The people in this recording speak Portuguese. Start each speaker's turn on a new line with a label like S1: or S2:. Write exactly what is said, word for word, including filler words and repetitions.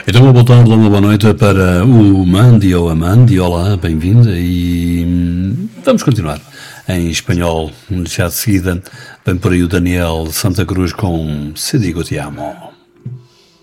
S1: Então, uma boa tarde, uma boa noite para o Mandy ou a Mandy. Olá, bem-vinda. E vamos continuar em espanhol. Já de seguida vem por aí o Daniel Santa Cruz com Se Digo Te Amo.